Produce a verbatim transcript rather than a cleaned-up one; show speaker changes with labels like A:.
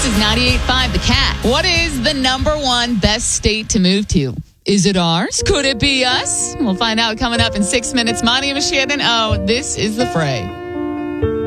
A: is ninety-eight point five The Cat. What is the number one best state to move to? Is it ours? Could it be us? We'll find out coming up in six minutes. My name is Shannon. Oh, this is The Fray.